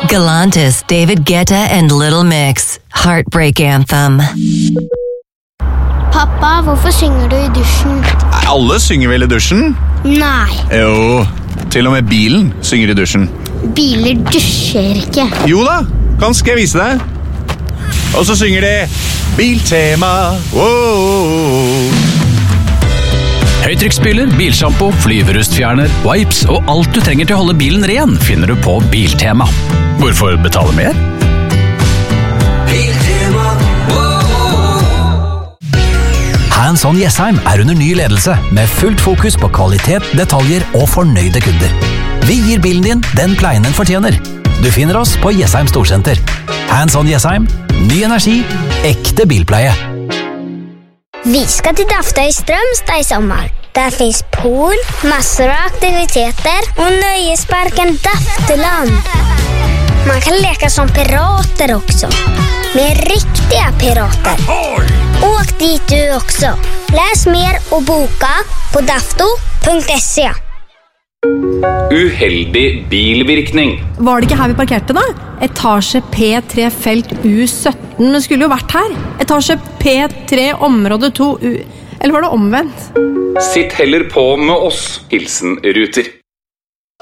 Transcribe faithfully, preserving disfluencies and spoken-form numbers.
Galantis, David Guetta and Little Mix. Heartbreak Anthem. Pappa, hvorfor synger du i dusjen? Alle synger vel i dusjen? Nei. Jo, til og med bilen synger i dusjen. Biler dusjer ikke. Jo da, kan skal jeg vise deg. Og så synger de Biltema. Wow. Høytrykksspyler, bilshampoo, flyverustfjerner, wipes og alt du trenger til å holde bilen ren finner du på Biltema. Hvorfor betale mer? Biltema. Hands on Jessheim er under ny ledelse med fullt fokus på kvalitet, detaljer og fornøyde kunder. Vi gir bilen din den pleien den fortjener. Du finner oss på Jessheim Storsenter. Hands on Jessheim, ny energi, ekte bilpleie. Vi ska till Dafta i Strömstad i sommar. Där finns pool, massor av aktiviteter och nöjesparken Dafteland. Man kan leka som pirater också. Med riktiga pirater. Åk dit du också. Läs mer och boka på dafto punkt se. Uheldig bilvirkning. Var det ikke her vi parkerte da? Etasje P tre felt U sytten, men skulle jo vært her. Etasje P tre område to U... Eller var det omvendt? Sitt heller på med oss, hilsen Ruter.